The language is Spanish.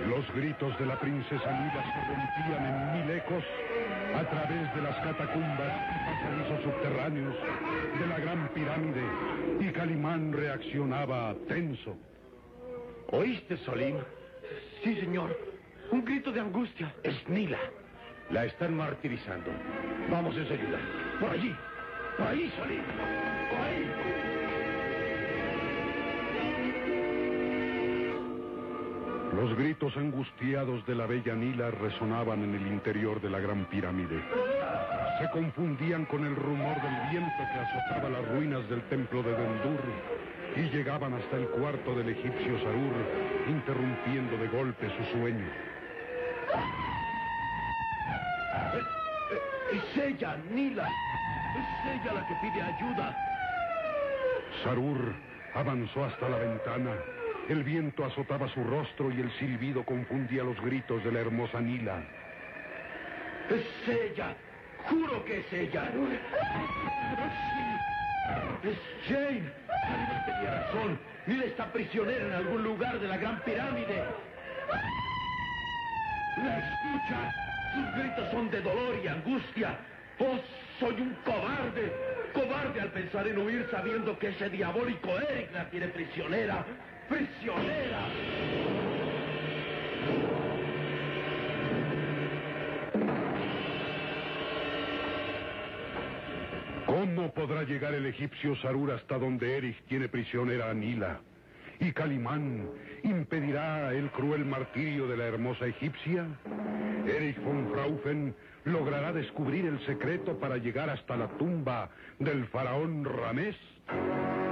Los gritos de la princesa Nila se rompían en mil ecos a través de las catacumbas y pasadizos subterráneos de la gran pirámide, y Calimán reaccionaba tenso. ¿Oíste, Solim? Sí, señor. Un grito de angustia. Es Nila. La están martirizando. Vamos enseguida. Por allí. Por ahí, Solim. Por ahí. Los gritos angustiados de la bella Nila resonaban en el interior de la gran pirámide. Se confundían con el rumor del viento que azotaba las ruinas del templo de Dendur y llegaban hasta el cuarto del egipcio Sarur, interrumpiendo de golpe su sueño. Es ella, Nila. Es ella la que pide ayuda. Sarur avanzó hasta la ventana. El viento azotaba su rostro y el silbido confundía los gritos de la hermosa Nila. Es ella. Juro que es ella. Sí. Es Jane. Calimán tenía razón. Nila está prisionera en algún lugar de la gran pirámide. ¿La escucha? Sus gritos son de dolor y angustia. ¡Oh, soy un cobarde! Cobarde al pensar en huir sabiendo que ese diabólico Eric la tiene prisionera. ¡Prisionera! ¿Cómo podrá llegar el egipcio Sarur hasta donde Erich tiene prisionera a Nila? ¿Y Calimán impedirá el cruel martirio de la hermosa egipcia? ¿Erich von Fraufen logrará descubrir el secreto para llegar hasta la tumba del faraón Ramés?